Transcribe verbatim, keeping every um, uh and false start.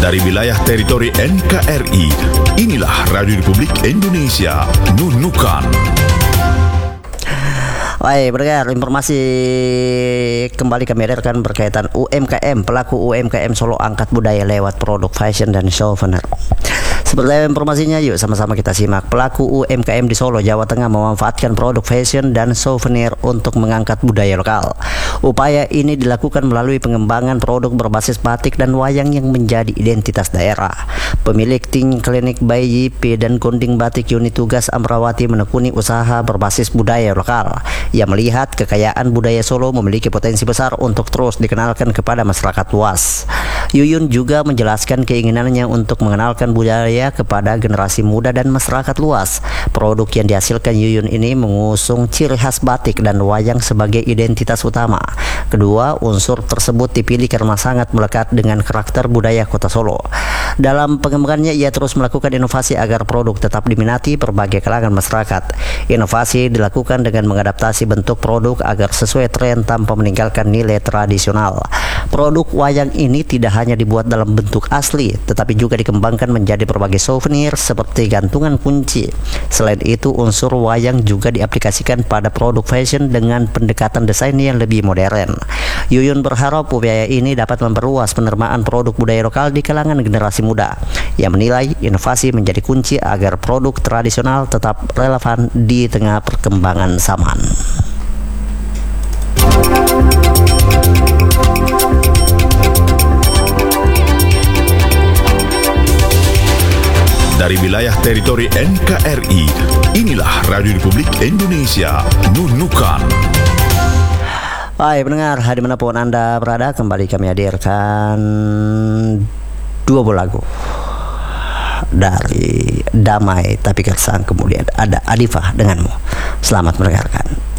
Dari wilayah teritori N K R I, inilah Radio Republik Indonesia, Nunukan. Baik, pendengar, informasi kembali kami hadirkan berkaitan U M K M. Pelaku U M K M Solo angkat budaya lewat produk fashion dan souvenir. Seperti informasinya, yuk sama-sama kita simak. Pelaku U M K M di Solo, Jawa Tengah memanfaatkan produk fashion dan souvenir untuk mengangkat budaya lokal. Upaya ini dilakukan melalui pengembangan produk berbasis batik dan wayang yang menjadi identitas daerah. Pemilik Ting Klinik by Y P dan Gonding Batik Unit Tugas Amrawati menekuni usaha berbasis budaya lokal. Ia melihat kekayaan budaya Solo memiliki potensi besar untuk terus dikenalkan kepada masyarakat luas. Yuyun juga menjelaskan keinginannya untuk mengenalkan budaya kepada generasi muda dan masyarakat luas. Produk yang dihasilkan Yuyun ini mengusung ciri khas batik dan wayang sebagai identitas utama. Kedua unsur tersebut dipilih karena sangat melekat dengan karakter budaya kota Solo. Dalam pengembangannya, ia terus melakukan inovasi agar produk tetap diminati berbagai kalangan masyarakat. Inovasi dilakukan dengan mengadaptasi bentuk produk agar sesuai tren tanpa meninggalkan nilai tradisional. Produk wayang ini tidak hanya dibuat dalam bentuk asli, tetapi juga dikembangkan menjadi berbagai souvenir seperti gantungan kunci. Selain itu, unsur wayang juga diaplikasikan pada produk fashion dengan pendekatan desain yang lebih modern. Yuyun berharap upaya ini dapat memperluas penerimaan produk budaya lokal di kalangan generasi muda. Ia menilai inovasi menjadi kunci agar produk tradisional tetap relevan di tengah perkembangan zaman. Dari wilayah teritori N K R I, inilah Radio Republik Indonesia, Nunukan. Hai pendengar, dimanapun Anda berada, kembali kami hadirkan dua buah lagu dari Damai Tapi Gersang, kemudian ada Adifah Denganmu. Selamat mendengarkan.